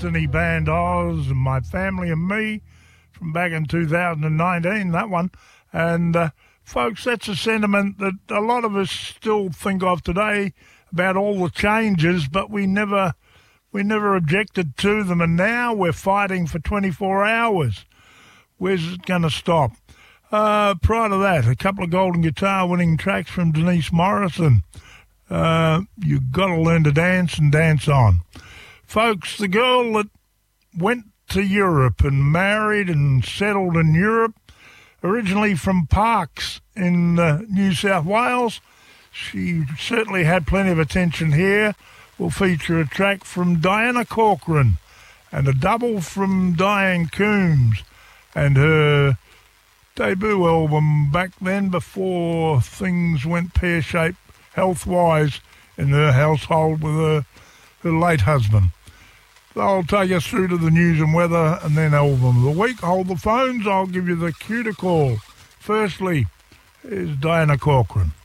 Destiny Band Oz and My Family and Me from back in 2019, that one. And folks, that's a sentiment that a lot of us still think of today about all the changes, but we never objected to them, and now we're fighting for 24 hours. Where's it going to stop? Prior to that, a couple of Golden Guitar winning tracks from Denise Morrison. You've got to learn to dance and dance on. Folks, the girl that went to Europe and married and settled in Europe, originally from Parkes in New South Wales, she certainly had plenty of attention here. We'll feature a track from Diana Corcoran and a double from Diane Coombs and her debut album back then before things went pear-shaped health-wise in her household with her late husband. I'll take us through to the news and weather and then album of the week. Hold the phones, I'll give you the cue to call. Firstly, is Diana Corcoran.